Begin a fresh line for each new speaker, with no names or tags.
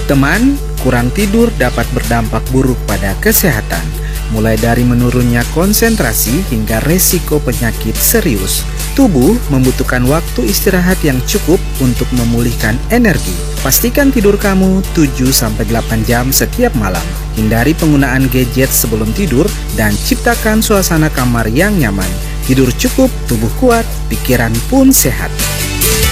Teman, kurang tidur dapat berdampak buruk pada kesehatan, mulai dari menurunnya konsentrasi hingga resiko penyakit serius. Tubuh membutuhkan waktu istirahat yang cukup untuk memulihkan energi. Pastikan tidur kamu 7-8 jam setiap malam. Hindari penggunaan gadget sebelum tidur dan ciptakan suasana kamar yang nyaman. Tidur cukup, tubuh kuat, pikiran pun sehat.